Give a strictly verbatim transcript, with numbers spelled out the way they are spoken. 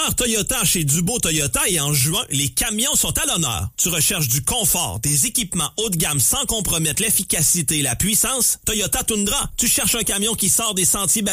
l'hiver Toyota chez Dubo Toyota et en juin, les camions sont à l'honneur. Tu recherches du confort, des équipements haut de gamme sans compromettre l'efficacité et la puissance? Toyota Tundra. Tu cherches un camion qui sort des sentiers